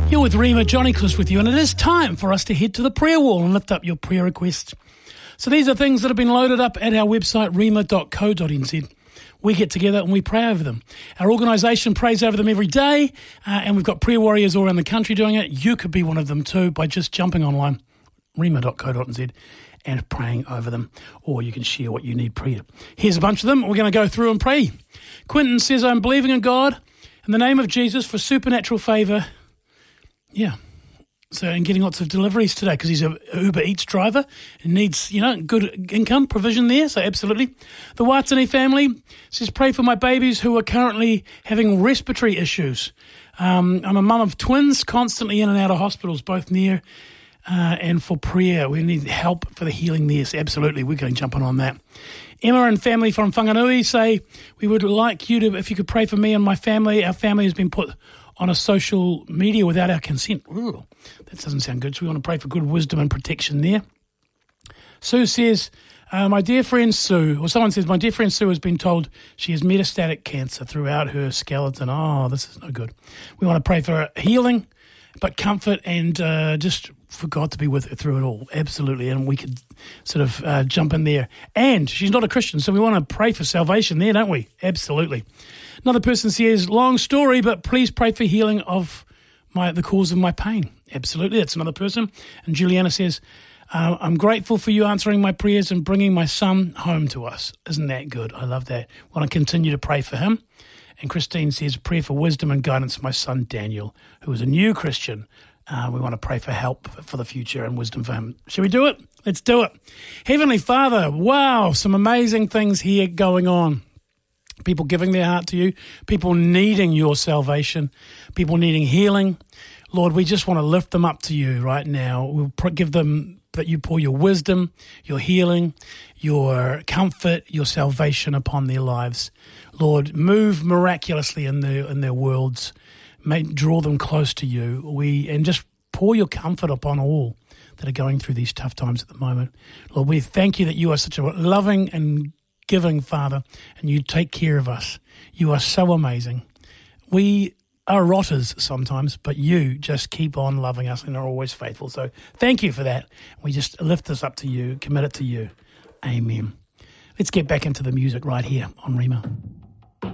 You're with Rima, Johnny Cliss with you, and it is time for us to head to the prayer wall and lift up your prayer requests. So these are things that have been loaded up at our website, rima.co.nz. We get together and we pray over them. Our organisation prays over them every day, and we've got prayer warriors all around the country doing it. You could be one of them too by just jumping online, rima.co.nz, and praying over them, or you can share what you need prayer. Here's a bunch of them. We're going to go through and pray. Quentin says, I'm believing in God in the name of Jesus for supernatural favour. Yeah. So, and getting lots of deliveries today because he's a Uber Eats driver and needs, good income provision there. So, absolutely. The Watani family says, pray for my babies who are currently having respiratory issues. I'm a mum of twins, constantly in and out of hospitals, both near and for prayer. We need help for the healing there. So absolutely, we're going to jump on that. Emma and family from Whanganui say, we would like you to, if you could pray for me and my family. Our family has been put on a social media without our consent. Ooh, that doesn't sound good. So we want to pray for good wisdom and protection there. Sue says, my dear friend Sue, or someone says, my dear friend Sue has been told she has metastatic cancer throughout her skeleton. Oh, this is no good. We want to pray for healing, but comfort and just for God to be with her through it all. Absolutely. And we could sort of jump in there. And she's not a Christian, so we want to pray for salvation there, don't we? Absolutely. Another person says, long story, but please pray for healing of the cause of my pain. Absolutely. That's another person. And Juliana says, I'm grateful for you answering my prayers and bringing my son home to us. Isn't that good? I love that. Want to continue to pray for him. And Christine says, prayer for wisdom and guidance for my son Daniel, who is a new Christian. We want to pray for help for the future and wisdom for him. Shall we do it? Let's do it. Heavenly Father, wow, some amazing things here going on. People giving their heart to you, people needing your salvation, people needing healing. Lord, we just want to lift them up to you right now. We'll give them that you pour your wisdom, your healing, your comfort, your salvation upon their lives. Lord, move miraculously in their worlds. Draw them close to you. And just pour your comfort upon all that are going through these tough times at the moment. Lord, we thank you that you are such a loving and giving Father, and you take care of us. You are so amazing. We are rotters sometimes, but you just keep on loving us and are always faithful. So thank you for that. We just lift this up to you, commit it to you. Amen. Let's get back into the music right here on Rima.